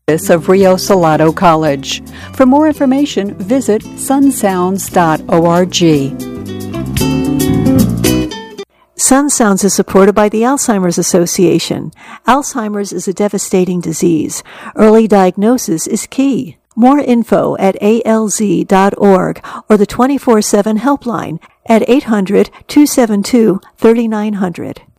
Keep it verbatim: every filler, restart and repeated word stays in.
of Rio Salado College. For more information, visit sun sounds dot org. Sun Sounds is supported by the Alzheimer's Association. Alzheimer's is a devastating disease. Early diagnosis is key. More info at A L Z dot org or the twenty-four seven helpline at eight hundred, two seven two, three nine zero zero.